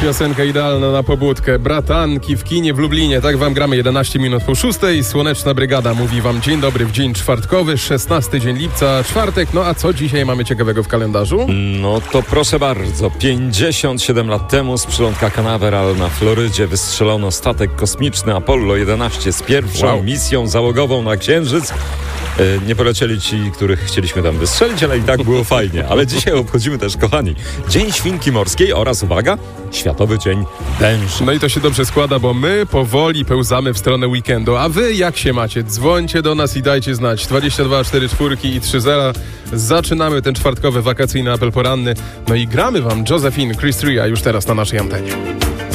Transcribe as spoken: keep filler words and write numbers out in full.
Piosenka idealna na pobudkę. Bratanki w kinie w Lublinie. Tak wam gramy jedenaście minut po szóstej. Słoneczna Brygada mówi wam dzień dobry w dzień czwartkowy, szesnasty dzień lipca, czwartek. No a co dzisiaj mamy ciekawego w kalendarzu? No to proszę bardzo. pięćdziesiąt siedem lat temu z przylądka Canaveral na Florydzie wystrzelono statek kosmiczny Apollo jedenaście z pierwszą Wow. misją załogową na Księżyc. Nie polecieli ci, których chcieliśmy tam wystrzelić, ale i tak było fajnie. Ale dzisiaj obchodzimy też, kochani, Dzień Świnki Morskiej oraz, uwaga, Światowy Dzień Węża. No i to się dobrze składa, bo my powoli pełzamy w stronę weekendu. A wy jak się macie? Dzwońcie do nas i dajcie znać. dwadzieścia dwa cztery cztery i trzy zero. Zaczynamy ten czwartkowy wakacyjny apel poranny. No i gramy wam Josephine, Chris Ria już teraz na naszej antenie.